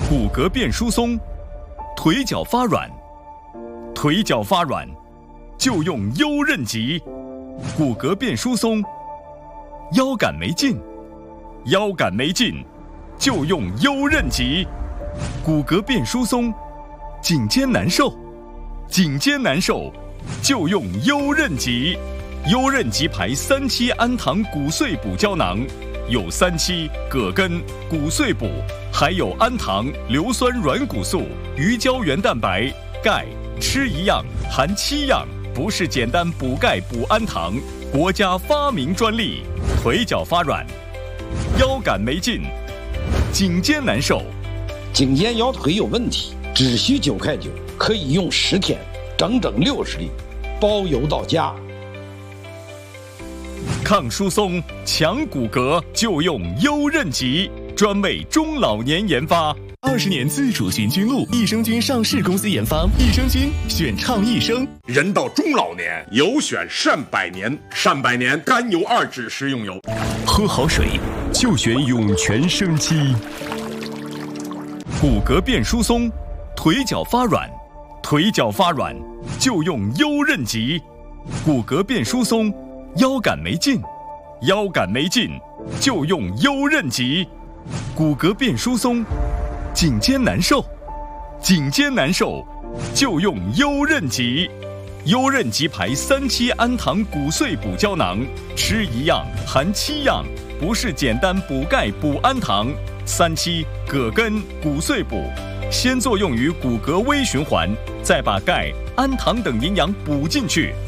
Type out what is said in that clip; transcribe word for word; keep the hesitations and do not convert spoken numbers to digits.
骨骼变疏松，腿脚发软，腿脚发软就用优韧极。骨骼变疏松，腰杆没劲，腰杆没劲就用优韧极。骨骼变疏松，颈肩难受，颈肩难受就用优韧极。优韧极牌三七氨糖骨碎补胶囊，有三七、葛根、骨碎补，还有氨糖、硫酸软骨素、鱼胶原蛋白、钙，吃一样含七样，不是简单补钙补氨糖，国家发明专利。腿脚发软，腰杆没劲，颈肩难受， 颈肩腰腿有问题，只需九块九，可以用十天，整整六十粒，包邮到家。 抗疏松、强骨骼就用优韧极，专为中老年研发。 二十年自主寻菌露，益生菌上市公司研发，益生菌选倡益生。 人到中老年，有选善百年，善百年甘油二酯食用油。 喝好水就选涌泉生机。 骨骼变疏松，腿脚发软，腿脚发软就用优韧极。骨骼变疏松，腰杆没劲，腰杆没劲就用优韧极。骨骼变疏松，颈肩难受，颈肩难受就用优韧极。优韧极牌三七氨糖骨碎补胶囊，吃一样含七样，不是简单补钙补氨糖。三七、葛根、骨碎补，先作用于骨骼微循环，再把钙、氨糖等营养补进去，